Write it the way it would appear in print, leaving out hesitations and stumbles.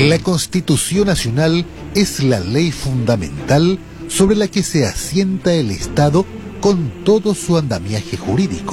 La Constitución Nacional es la ley fundamental sobre la que se asienta el Estado con todo su andamiaje jurídico.